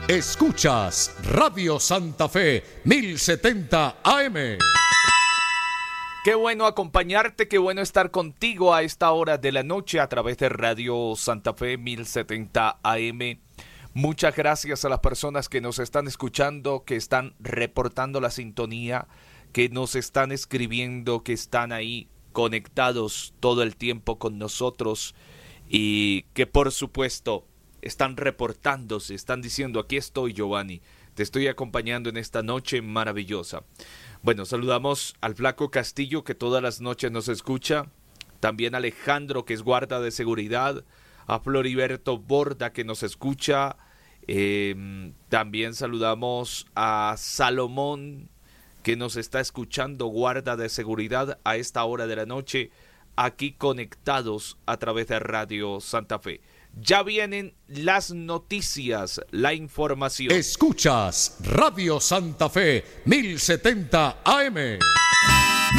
Escuchas Radio Santa Fe 1070 AM. Qué bueno acompañarte, qué bueno estar contigo a esta hora de la noche a través de Radio Santa Fe 1070 AM. Muchas gracias a las personas que nos están escuchando, que están reportando la sintonía, que nos están escribiendo, que están ahí conectados todo el tiempo con nosotros y que por supuesto están reportándose, están diciendo: aquí estoy, Giovanni, te estoy acompañando en esta noche maravillosa. Bueno, saludamos al Flaco Castillo, que todas las noches nos escucha, también a Alejandro, que es guarda de seguridad, a Floriberto Borda, que nos escucha, también saludamos a Salomón, que nos está escuchando, guarda de seguridad a esta hora de la noche, aquí conectados a través de Radio Santa Fe. Ya vienen las noticias, la información. Escuchas Radio Santa Fe 1070 AM.